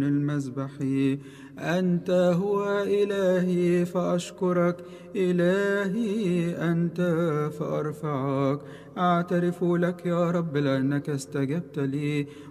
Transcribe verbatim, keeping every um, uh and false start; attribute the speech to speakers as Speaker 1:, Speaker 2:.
Speaker 1: المذبح. أنت هو إلهي فأشكرك، إلهي أنت فأرفعك. أعترف لك يا رب لأنك استجبت لي